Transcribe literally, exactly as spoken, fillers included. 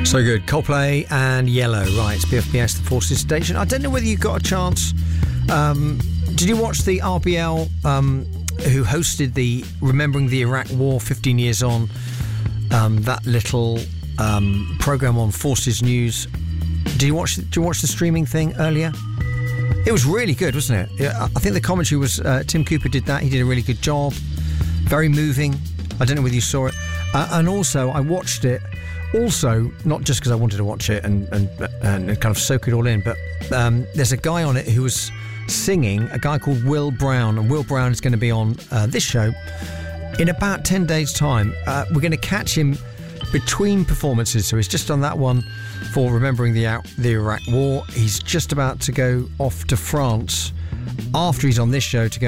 So good. Coldplay and Yellow. Right, it's B F B S, the Forces Station. I don't know whether you got a chance. Um, did you watch the R B L um, who hosted the Remembering the Iraq War fifteen years on? Um, that little um, program on Forces News. Did you watch? Did you watch the streaming thing earlier? It was really good, wasn't it? I think the commentary was uh, Tim Cooper did that. He did a really good job. Very moving. I don't know whether you saw it. Uh, and also, I watched it. Also, not just because I wanted to watch it and, and and kind of soak it all in, but um, there's a guy on it who was singing, a guy called Will Brown, and Will Brown is going to be on uh, this show in about ten days' time. Uh, we're going to catch him between performances, so he's just done that one for Remembering the, Out- the Iraq War. He's just about to go off to France after he's on this show to go